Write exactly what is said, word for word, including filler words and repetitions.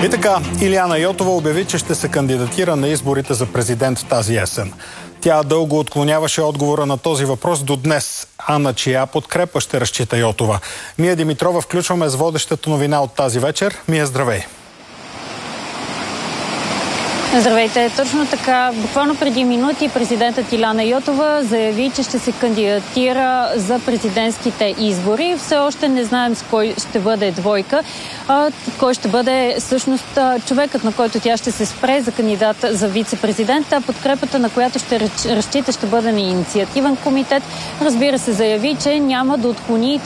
И така, Илияна Йотова обяви, че ще се кандидатира на изборите за президент тази есен. Тя дълго отклоняваше отговора на този въпрос до днес. А на чия подкрепа ще разчита Йотова? Мия Димитрова включваме с водещата новина от тази вечер. Мия, здравей! Здравейте! Точно така, буквално преди минути президентът Илияна Йотова заяви, че ще се кандидатира за президентските избори. Все още не знаем с кой ще бъде двойка, а кой ще бъде всъщност човекът, на който тя ще се спре за кандидат за вице-президент. Подкрепата, на която ще разчита, ще бъде на инициативен комитет. Разбира се, заяви, че няма да отклони